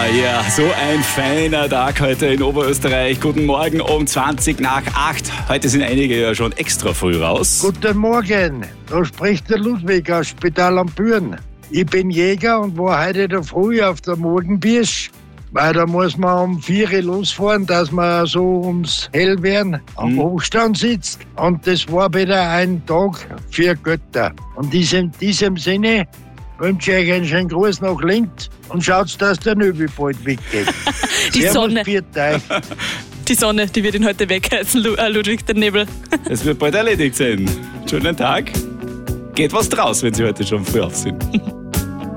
Ja, so ein feiner Tag heute in Oberösterreich. Guten Morgen um 20 nach 8. Heute sind einige ja schon extra früh raus. Guten Morgen, da spricht der Ludwig aus Spital am Büren. Ich bin Jäger und war heute in der Früh auf der Morgenbirsch, weil da muss man um 4 Uhr losfahren, dass man so ums Hellwerden am Hochstand sitzt. Und das war wieder ein Tag für Götter. Und in diesem Sinne wünsche ich euch einen schönen Gruß nach Linz und schaut, dass der Nöbel bald weggeht. Die Sonne. Euch. Die Sonne, die wird ihn heute wegheizen, Ludwig, der Nebel. Es wird bald erledigt sein. Schönen Tag. Geht was draus, wenn Sie heute schon früh auf sind.